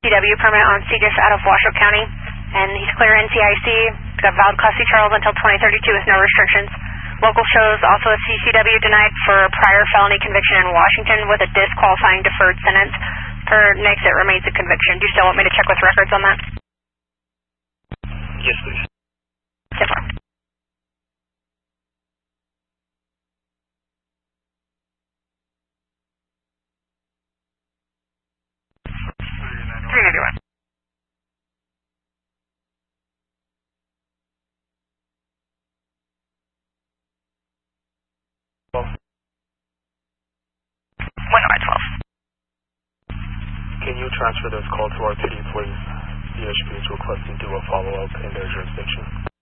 CCW permit on CGIS out of Washoe County, and he's clear NCIC. He's got valid Class C Charles until 2032 with no restrictions. Local shows also a CCW denied for prior felony conviction in Washington with a disqualifying deferred sentence. Per next, it remains a conviction. Do you still want me to check with records on that? Yes, please. Yes, sir. Can you transfer this call to our PD, please? CHP is requesting do a follow-up in their jurisdiction.